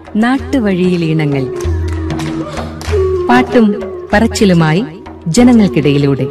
നാട്ടുവഴിയിലീണങ്ങൾ. പാട്ടും പറച്ചിലുമായി ജനങ്ങൾക്കിടയിലൂടെ.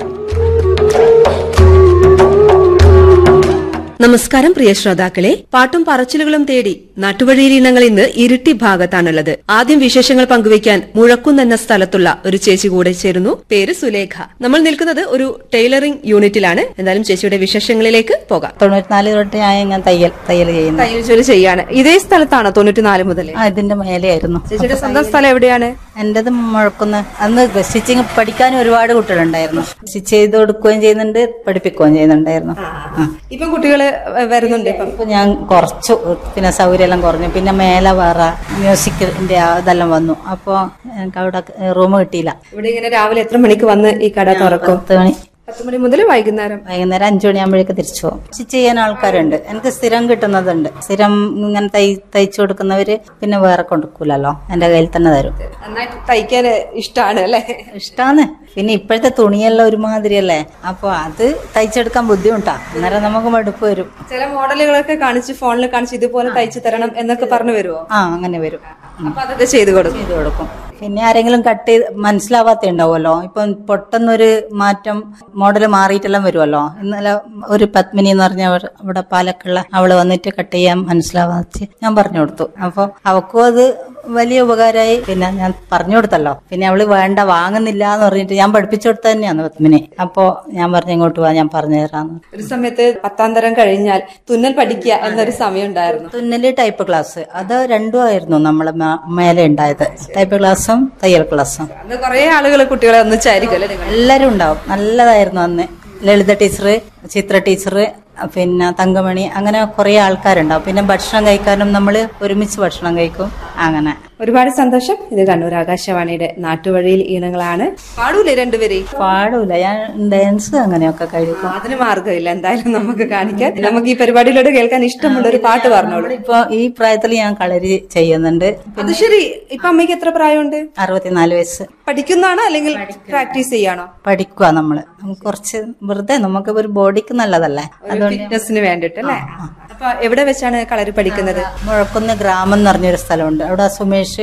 നമസ്കാരം പ്രിയ ശ്രോതാക്കളെ, പാട്ടും പറച്ചിലുകളും തേടി നാട്ടുവഴിയിലിനങ്ങൾ ഇന്ന് ഇരിട്ടി ഭാഗത്താണുള്ളത്. ആദ്യം വിശേഷങ്ങൾ പങ്കുവയ്ക്കാൻ മുഴക്കുന്ന് എന്ന സ്ഥലത്തുള്ള ഒരു ചേച്ചി കൂടെ ചേരുന്നു. പേര് സുലേഖ. നമ്മൾ നിൽക്കുന്നത് ഒരു ടൈലറിംഗ് യൂണിറ്റിലാണ്. എന്തായാലും ചേച്ചിയുടെ വിശേഷങ്ങളിലേക്ക് പോകാം. 94 തൊട്ട് ഞാൻ തയ്യൽ ചെയ്യുന്നു. തയ്യൽ ജോലി ചെയ്യാണ്. ഇതേ സ്ഥലത്താണോ 94 മുതൽ? ഇതിന്റെ മേലെയായിരുന്നു. ചേച്ചിയുടെ സ്വന്തം സ്ഥലം എവിടെയാണ്? എന്റേത് മുഴക്കുന്ന്. അന്ന് സ്റ്റിച്ചിങ് പഠിക്കാനും ഒരുപാട് കുട്ടികളുണ്ടായിരുന്നു. സ്റ്റിച്ച് ചെയ്ത് കൊടുക്കുകയും ചെയ്യുന്നുണ്ട്, പഠിപ്പിക്കുകയും ചെയ്യുന്നുണ്ടായിരുന്നു. ഇപ്പം കുട്ടികള് വരുന്നുണ്ട്. ഇപ്പൊ ഞാൻ കുറച്ചു, പിന്നെ സൗകര്യം എല്ലാം കുറഞ്ഞു. പിന്നെ മേലെ വേറെ മ്യൂസിക്കിന്റെ ഇതെല്ലാം വന്നു. അപ്പൊ എനിക്ക് അവിടെ റൂം കിട്ടിയില്ല. ഇവിടെ ഇങ്ങനെ രാവിലെ എത്ര മണിക്ക് വന്ന് ഈ കട തുറക്കും? 10 മണി. 10 മണി മുതൽ വൈകുന്നേരം 5 മണിയാകുമ്പോഴേക്ക് തിരിച്ചു പോകും. സ്റ്റിച്ച് ചെയ്യാൻ ആൾക്കാരുണ്ട്. എനിക്ക് സ്ഥിരം കിട്ടുന്നതുണ്ട്. സ്ഥിരം ഇങ്ങനെ തയ്ച്ചു കൊടുക്കുന്നവര് പിന്നെ വേറെ കൊടുക്കൂലല്ലോ, എന്റെ കയ്യിൽ തന്നെ തരും. നന്നായിട്ട് തയ്ക്കാൻ ഇഷ്ടമാണ് അല്ലേ? ഇഷ്ടാണ്. പിന്നെ ഇപ്പോഴത്തെ തുണിയെല്ലാം ഒരുമാതിരിയല്ലേ, അപ്പൊ അത് തയ്ച്ചെടുക്കാൻ ബുദ്ധിമുട്ടാ. അന്നേരം നമുക്ക് മടുപ്പ് വരും. ചില മോഡലുകളൊക്കെ കാണിച്ച് ഫോണിൽ കാണിച്ച് ഇതുപോലെ തയ്ച്ചു തരണം എന്നൊക്കെ പറഞ്ഞു വരുമോ? അങ്ങനെ വരും. അപ്പൊ അതൊക്കെ ചെയ്തു കൊടുക്കും. പിന്നെ ആരെങ്കിലും കട്ട് ചെയ്ത് മനസ്സിലാവാത്ത ഉണ്ടാവുമല്ലോ. ഇപ്പൊ പെട്ടെന്നൊരു മാറ്റം മോഡല് മാറിയിട്ടെല്ലാം വരുമല്ലോ. ഇന്നലെ ഒരു പത്മിനി എന്ന് പറഞ്ഞ ഇവിടെ പാലക്കുള്ള അവള് വന്നിട്ട് കട്ട് ചെയ്യാൻ മനസ്സിലാവാച്ച് ഞാൻ പറഞ്ഞു കൊടുത്തു. അപ്പൊ അവക്കും അത് വലിയ ഉപകാരമായി. പിന്നെ ഞാൻ പറഞ്ഞു കൊടുത്തല്ലോ. പിന്നെ അവള് വേണ്ട, വാങ്ങുന്നില്ല എന്ന് പറഞ്ഞിട്ട് ഞാൻ പഠിപ്പിച്ചു കൊടുത്ത തന്നെയാണ് പത്മിനി. അപ്പൊ ഞാൻ പറഞ്ഞു ഇങ്ങോട്ട് പോവാ, ഞാൻ പറഞ്ഞു തരാന്ന്. ഒരു സമയത്ത് 10ാം തരം കഴിഞ്ഞാൽ തുന്നൽ പഠിക്കുക എന്നൊരു സമയം ഉണ്ടായിരുന്നു. തുന്നല് ടൈപ്പ് ക്ലാസ് അത് രണ്ടും ആയിരുന്നു നമ്മളെ മേലെ ഉണ്ടായത്. ടൈപ്പ് ക്ലാസ്സും തയ്യൽ ക്ലാസ്സും. അന്ന് കുറെ ആളുകൾ കുട്ടികളെ ഒന്നിച്ചായിരിക്കും അല്ലെ? എല്ലാരും ഉണ്ടാവും. നല്ലതായിരുന്നു അന്ന്. ലളിത ടീച്ചർ, ചിത്ര ടീച്ചർ, പിന്നെ തങ്കമണി, അങ്ങനെ കുറെ ആൾക്കാരുണ്ടാവും. പിന്നെ ഭക്ഷണം കഴിക്കാനും നമ്മള് ഒരുമിച്ച് ഭക്ഷണം കഴിക്കും. അങ്ങനെ ഒരുപാട് സന്തോഷം. ഇത് കണ്ണൂർ ആകാശവാണിയുടെ നാട്ടുവഴിയിൽ ഈണങ്ങളാണ്. പാടൂലേ രണ്ടുപേരെ? പാടൂല, ഞാൻ ഡാൻസ് അങ്ങനെയൊക്കെ കഴിക്കും. അതിന് മാർഗമില്ല, എന്തായാലും നമുക്ക് കാണിക്കാൻ. നമുക്ക് ഈ പരിപാടിയിലൂടെ കേൾക്കാൻ ഇഷ്ടമുള്ള ഒരു പാട്ട് പറഞ്ഞോളൂ. ഇപ്പൊ ഈ പ്രായത്തിൽ ഞാൻ കളരി ചെയ്യുന്നുണ്ട്. അത് ശരി. ഇപ്പൊ അമ്മയ്ക്ക് എത്ര പ്രായമുണ്ട്? 64 വയസ്സ്. പഠിക്കുന്നതാണോ അല്ലെങ്കിൽ പ്രാക്ടീസ് ചെയ്യാണോ? പഠിക്കുക. നമ്മള് കുറച്ച് വെറുതെ നമുക്ക് ഒരു ബോഡിക്ക് നല്ലതല്ലേ, ഫിറ്റ്നസിന് വേണ്ടിട്ട് അല്ലേ? അപ്പൊ എവിടെ വെച്ചാണ് കളരി പഠിക്കുന്നത്? മുഴക്കുന്ന് ഗ്രാമം എന്ന് പറഞ്ഞൊരു സ്ഥലമുണ്ട്. അവിടെ സുമേഷ്